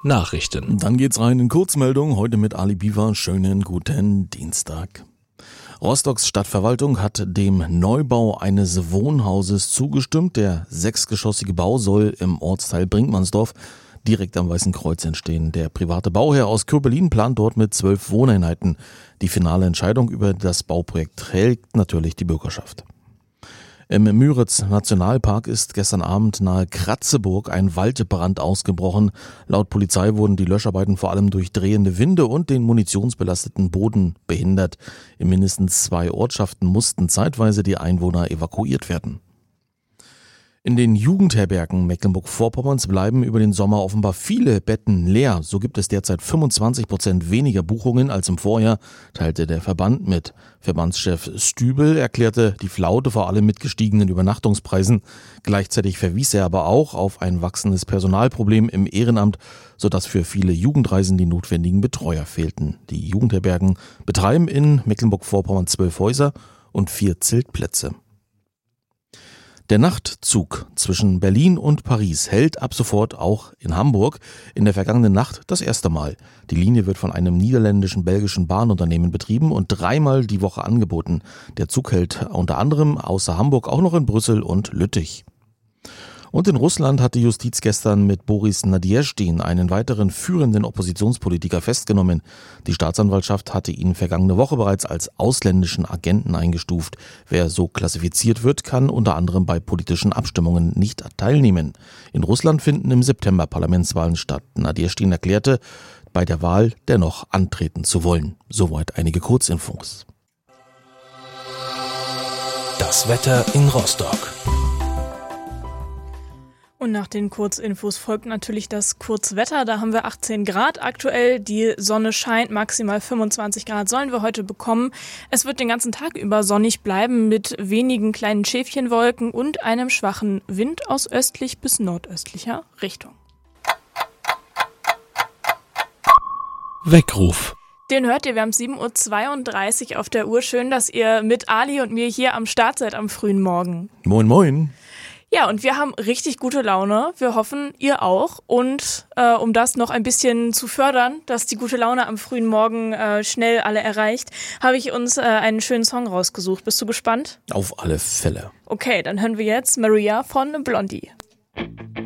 Nachrichten. Dann geht's rein in Kurzmeldung, heute mit Ali Biwa. Schönen guten Dienstag. Rostocks Stadtverwaltung hat dem Neubau eines Wohnhauses zugestimmt. Der 6-geschossige Bau soll im Ortsteil Brinkmannsdorf direkt am Weißen Kreuz entstehen. Der private Bauherr aus Köpelin plant dort mit 12 Wohneinheiten. Die finale Entscheidung über das Bauprojekt trägt natürlich die Bürgerschaft. Im Müritz-Nationalpark ist gestern Abend nahe Kratzeburg ein Waldbrand ausgebrochen. Laut Polizei wurden die Löscharbeiten vor allem durch drehende Winde und den munitionsbelasteten Boden behindert. In mindestens 2 Ortschaften mussten zeitweise die Einwohner evakuiert werden. In den Jugendherbergen Mecklenburg-Vorpommerns bleiben über den Sommer offenbar viele Betten leer. So gibt es derzeit 25% weniger Buchungen als im Vorjahr, teilte der Verband mit. Verbandschef Stübel erklärte die Flaute vor allem mit gestiegenen Übernachtungspreisen. Gleichzeitig verwies er aber auch auf ein wachsendes Personalproblem im Ehrenamt, sodass für viele Jugendreisen die notwendigen Betreuer fehlten. Die Jugendherbergen betreiben in Mecklenburg-Vorpommern 12 Häuser und 4 Zeltplätze. Der Nachtzug zwischen Berlin und Paris hält ab sofort auch in Hamburg. In der vergangenen Nacht das erste Mal. Die Linie wird von einem niederländischen-belgischen Bahnunternehmen betrieben und 3-mal die Woche angeboten. Der Zug hält unter anderem außer Hamburg auch noch in Brüssel und Lüttich. Und in Russland hat die Justiz gestern mit Boris Nadjezdin einen weiteren führenden Oppositionspolitiker festgenommen. Die Staatsanwaltschaft hatte ihn vergangene Woche bereits als ausländischen Agenten eingestuft. Wer so klassifiziert wird, kann unter anderem bei politischen Abstimmungen nicht teilnehmen. In Russland finden im September Parlamentswahlen statt. Nadjezdin erklärte, bei der Wahl dennoch antreten zu wollen. Soweit einige Kurzinfos. Das Wetter in Rostock. Und nach den Kurzinfos folgt natürlich das Kurzwetter. Da haben wir 18 Grad aktuell. Die Sonne scheint, maximal 25 Grad sollen wir heute bekommen. Es wird den ganzen Tag über sonnig bleiben mit wenigen kleinen Schäfchenwolken und einem schwachen Wind aus östlich bis nordöstlicher Richtung. Weckruf. Den hört ihr, wir haben 7.32 Uhr auf der Uhr. Schön, dass ihr mit Ali und mir hier am Start seid am frühen Morgen. Moin, moin. Ja, und wir haben richtig gute Laune. Wir hoffen, ihr auch. Und um das noch ein bisschen zu fördern, dass die gute Laune am frühen Morgen schnell alle erreicht, habe ich uns einen schönen Song rausgesucht. Bist du gespannt? Auf alle Fälle. Okay, dann hören wir jetzt Maria von Blondie.